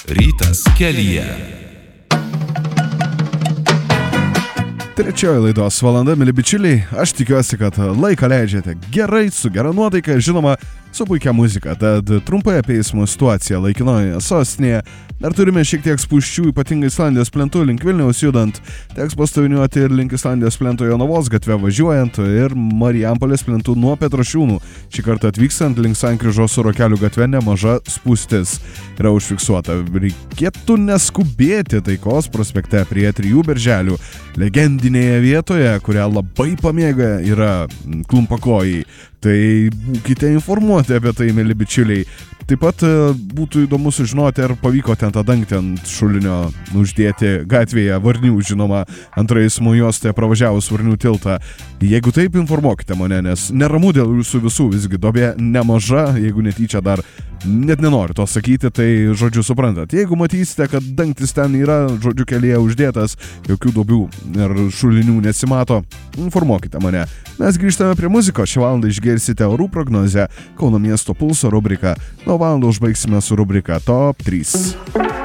Rytas kelyje. Trečioji laidos valanda, mėly bičiuliai, aš tikiuosi, kad laiką leidžiate gerai, su gera nuotaika, žinoma, su puikia muzika. Tad trumpai apie eismo situaciją laikinoje sostinėje. Dar turime šiek tiek spūsčių, ypatingai Islandijos plentų link Vilniaus judant. Teks pastoviniuoti ir link Islandijos plento Jonavos gatve važiuojant ir Marijampolės plentų nuo Petrošiūnų. Šį kartą atvykstant link Sankryžos Rokelių gatve nemaža spūstis yra užfiksuota. Reikėtų neskubėti Taikos prospekte prie 3 Birželių. Legendinėje vietoje, kurią labai pamėga yra klumpakojai. Tai būkite informuoti apie tai, mėly bičiuliai. Taip pat būtų įdomu sužinoti, ar pavyko ten tą dangtį ant šulinio uždėti gatvėje Varnių, žinoma, antrąjį eismo juostoje pravažiavus Varnių tiltą. Jeigu taip, informuokite mane, nes neramu dėl jūsų visų, visgi duobė nemaža, jeigu netyčia dar net nenoriu to sakyti, tai žodžiu suprantat. Jeigu matysite, kad dangtis ten yra, žodžiu kelyje uždėtas, jokių duobių ir šulinių nesimato, informuokite mane. Mes grįžtame prie muzikos, šią valandą išgirsite orų prognozę, Kauno miesto pulso rubriką, nuo valandą užbaigsime su rubrika Top 3.